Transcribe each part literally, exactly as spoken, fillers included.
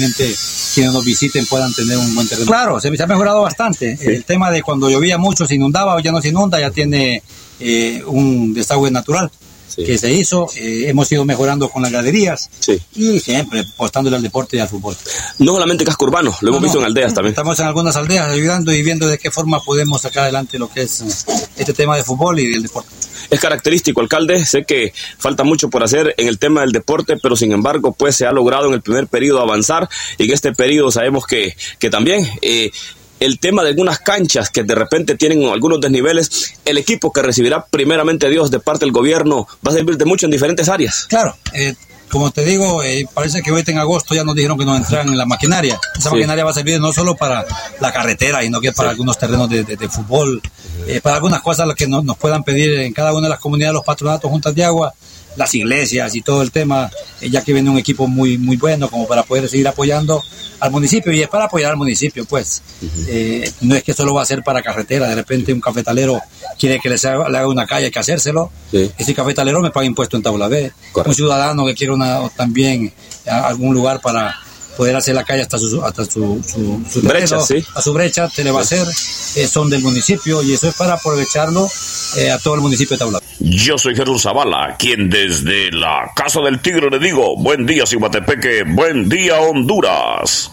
realmente quienes nos visiten puedan tener un buen terreno. Claro, se, se ha mejorado bastante. Sí. El tema de cuando llovía mucho se inundaba, hoy ya no se inunda, ya tiene eh, un desagüe natural. Sí. Que se hizo, eh, hemos ido mejorando con las graderías, sí. Y siempre apostándole al deporte y al fútbol. No solamente casco urbano, lo hemos no, visto en aldeas también. Estamos en algunas aldeas ayudando y viendo de qué forma podemos sacar adelante lo que es este tema de fútbol y del deporte. Es característico, alcalde, sé que falta mucho por hacer en el tema del deporte, pero sin embargo pues se ha logrado en el primer periodo avanzar, y en este periodo sabemos que, que también... Eh, el tema de algunas canchas que de repente tienen algunos desniveles, el equipo que recibirá primeramente Dios de parte del gobierno va a servir de mucho en diferentes áreas. Claro, eh, como te digo, eh, parece que hoy en agosto ya nos dijeron que nos entran en la maquinaria. Esa sí. maquinaria va a servir no solo para la carretera, sino que para sí. algunos terrenos de, de, de fútbol, eh, para algunas cosas que nos, nos puedan pedir en cada una de las comunidades, los patronatos, juntas de agua, las iglesias y todo el tema, eh, ya que viene un equipo muy, muy bueno como para poder seguir apoyando al municipio, y es para apoyar al municipio, pues. Uh-huh. Eh, no es que solo va a ser para carretera, de repente un cafetalero quiere que le, haga, le haga una calle, hay que hacérselo. Sí. Ese cafetalero me paga impuesto en tabla B. Correcto. Un ciudadano que quiere una, también a, algún lugar para poder hacer la calle hasta su, hasta su, su, su brecha, terreno, sí. a su brecha, se le va sí. a hacer, eh, son del municipio, y eso es para aprovecharlo eh, a todo el municipio de Tabla. Yo soy Jesús Zavala, quien desde la Casa del Tigre le digo, buen día Ciguatepeque, buen día Honduras.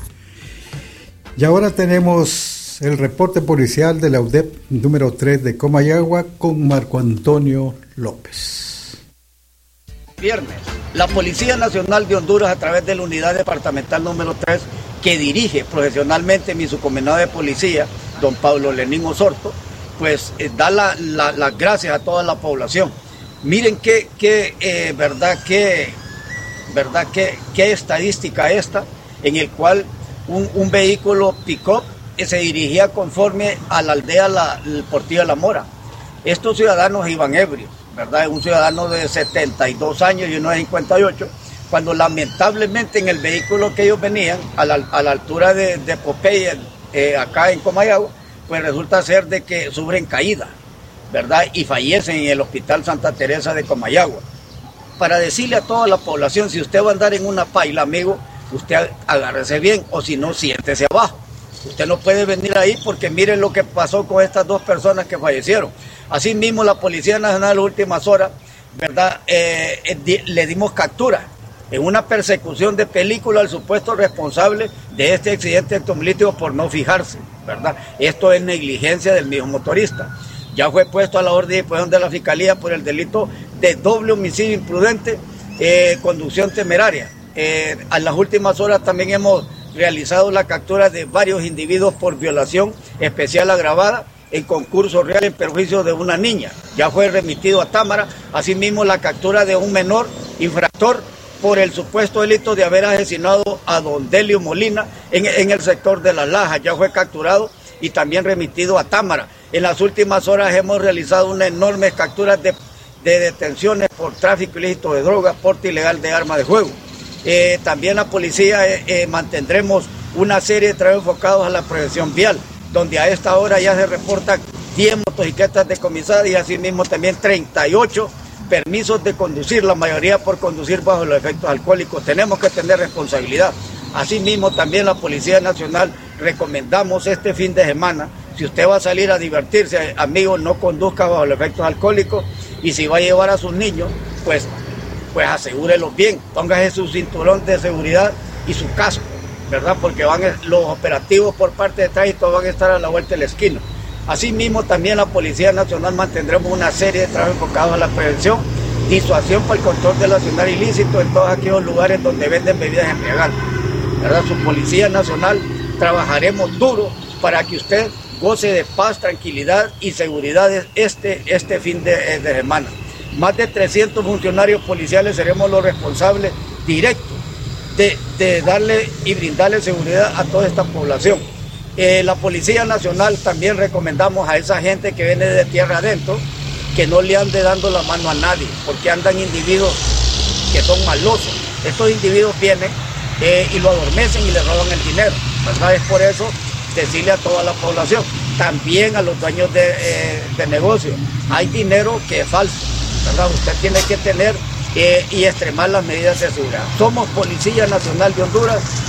Y ahora tenemos el reporte policial de la U D E P número tres de Comayagua con Marco Antonio López. Viernes, la Policía Nacional de Honduras, a través de la Unidad Departamental número tres, que dirige profesionalmente mi subcomisionado de policía, don Pablo Lenín Osorto, pues eh, da las la, la gracias a toda la población. Miren qué, qué eh, verdad, qué, verdad, qué, qué estadística esta, en el cual un, un vehículo pick-up se dirigía conforme a la aldea la, el Portillo de la Mora. Estos ciudadanos iban ebrios, ¿verdad? Un ciudadano de setenta y dos años y uno de cincuenta y ocho, cuando lamentablemente en el vehículo que ellos venían, a la, a la altura de, de Popeye, eh, acá en Comayagua, pues resulta ser de que sufren caída, ¿verdad? Y fallecen en el Hospital Santa Teresa de Comayagua. Para decirle a toda la población, si usted va a andar en una paila, amigo, usted agárrese bien, o si no, siéntese abajo. Usted no puede venir ahí porque miren lo que pasó con estas dos personas que fallecieron. Asimismo, la Policía Nacional en las últimas horas, ¿verdad? Eh, eh, le dimos captura en una persecución de película al supuesto responsable de este accidente automovilístico por no fijarse, ¿verdad? Esto es negligencia del mismo motorista. Ya fue puesto a la orden de disposición de la Fiscalía por el delito de doble homicidio imprudente, eh, conducción temeraria. Eh, en las últimas horas también hemos realizado la captura de varios individuos por violación especial agravada en concurso real en perjuicio de una niña. Ya fue remitido a Támara. Asimismo, la captura de un menor infractor por el supuesto delito de haber asesinado a don Delio Molina en, en el sector de Las Lajas. Ya fue capturado y también remitido a Támara. En las últimas horas hemos realizado una enorme captura de, de detenciones por tráfico ilícito de drogas, porte ilegal de armas de fuego. Eh, también la policía eh, eh, mantendremos una serie de trabajos enfocados a la prevención vial, donde a esta hora ya se reportan diez motocicletas decomisadas y asimismo también treinta y ocho permisos de conducir, la mayoría por conducir bajo los efectos alcohólicos. Tenemos que tener responsabilidad. Asimismo también la Policía Nacional recomendamos este fin de semana, si usted va a salir a divertirse, amigo, no conduzca bajo los efectos alcohólicos, y si va a llevar a sus niños, pues pues asegúrelos bien, póngase su cinturón de seguridad y su casco, ¿verdad? Porque van los operativos por parte de tránsito van a estar a la vuelta de la esquina. Asimismo, también la Policía Nacional mantendremos una serie de trabajos enfocados a la prevención, disuasión para el control del accionar ilícito en todos aquellos lugares donde venden bebidas embriagantes, ¿verdad? Su Policía Nacional trabajaremos duro para que usted goce de paz, tranquilidad y seguridad este, este fin de, de semana. Más de trescientos funcionarios policiales seremos los responsables directos de, de darle y brindarle seguridad a toda esta población. Eh, la Policía Nacional también recomendamos a esa gente que viene de tierra adentro que no le ande dando la mano a nadie, porque andan individuos que son malosos. Estos individuos vienen eh, y lo adormecen y le roban el dinero, ¿verdad? Es por eso decirle a toda la población, también a los dueños de, eh, de negocio, hay dinero que es falso, ¿verdad? Usted tiene que tener eh, y extremar las medidas de seguridad. Somos Policía Nacional de Honduras.